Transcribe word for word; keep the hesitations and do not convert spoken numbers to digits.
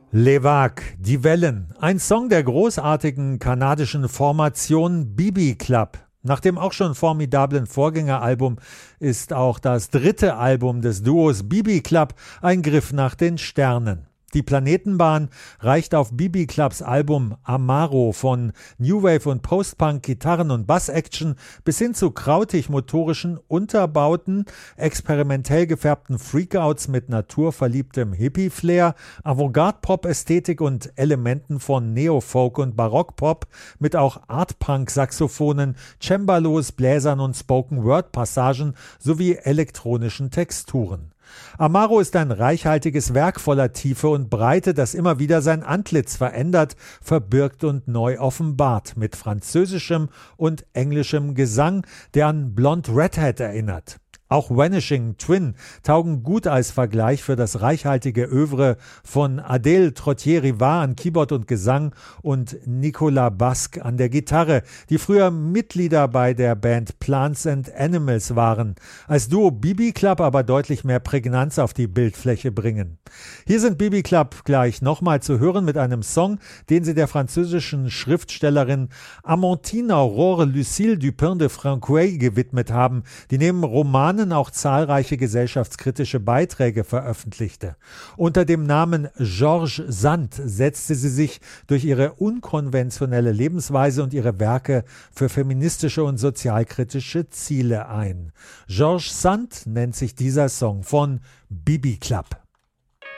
Les Vagues, die Wellen, ein Song der großartigen kanadischen Formation B B Club. Nach dem auch schon formidablen Vorgängeralbum ist auch das dritte Album des Duos B B Club ein Griff nach den Sternen. Die Planetenbahn reicht auf B B Clubs Album Amaro von New Wave und Post-Punk, Gitarren- und Bass-Action bis hin zu krautig-motorischen Unterbauten, experimentell gefärbten Freakouts mit naturverliebtem Hippie-Flair, Avantgarde-Pop-Ästhetik und Elementen von Neofolk und Barock-Pop mit auch Art-Punk-Saxophonen, Cembalos, Bläsern und Spoken-Word-Passagen sowie elektronischen Texturen. Amaro ist ein reichhaltiges Werk voller Tiefe und Breite, das immer wieder sein Antlitz verändert, verbirgt und neu offenbart, mit französischem und englischem Gesang, der an Blonde Redhead erinnert. Auch Vanishing Twin taugen gut als Vergleich für das reichhaltige Œuvre von Adèle Trottier-Rivard an Keyboard und Gesang und Nicolas Basque an der Gitarre, die früher Mitglieder bei der Band Plants and Animals waren, als Duo B B Club aber deutlich mehr Prägnanz auf die Bildfläche bringen. Hier sind B B Club gleich nochmal zu hören mit einem Song, den sie der französischen Schriftstellerin Amandine Aurore Lucille Dupin de Franqueuil gewidmet haben, die neben Romanen auch zahlreiche gesellschaftskritische Beiträge veröffentlichte. Unter dem Namen Georges Sand setzte sie sich durch ihre unkonventionelle Lebensweise und ihre Werke für feministische und sozialkritische Ziele ein. Georges Sand nennt sich dieser Song von B B Club.